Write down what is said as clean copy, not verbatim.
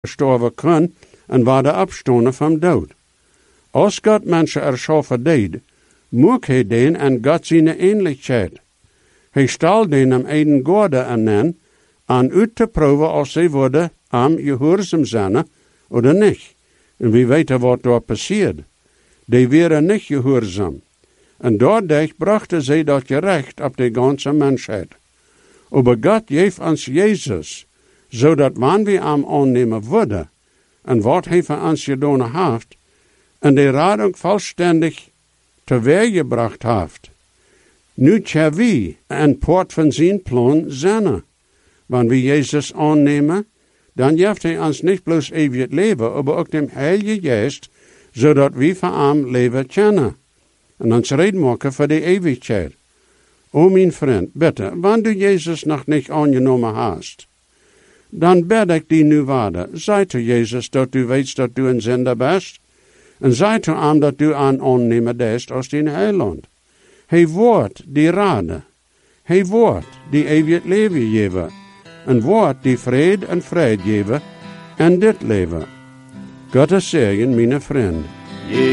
sterven kan en worden opstonden van dood. Als God mensen erschaffen deed, moet hij den en God zijn ähnlichkeit. Hij stal den am eigen gorde aan uit te proeven als zij worden am gehoorzaam zijn, oder niet. En wie weet wat daar passiert. Die waren niet gehoorzaam. En doordat brachten zij dat gerecht op de ganze mensheid. Aber God geeft ons Jezus, zodat wanneer we hem aannemen worden, en wat hij voor ons gedaan heeft, en de radung vollständig teweeggebracht heeft. Nu tja wie een poort van zijn plan zijn. Wanneer we Jezus aannemen, dan geeft hij ons niet bloos eeuwig leven, maar ook dem Heilige Geest, zodat we van hem leven kennen. En ons reden maken voor de eeuwigheid. O mijn vriend, bitte, wanneer du Jezus nog niet aangenomen hast, dan bid ik die nu waarde. Zei to Jezus dat du weet dat du een zender bent, en zei to hem dat du aannemen bent als die heiland. Hij wordt die rade. Hij wordt die eeuwig leven geven. En wordt die vrede en vrijheid geven en dit leven. God zegen, mijn vriend.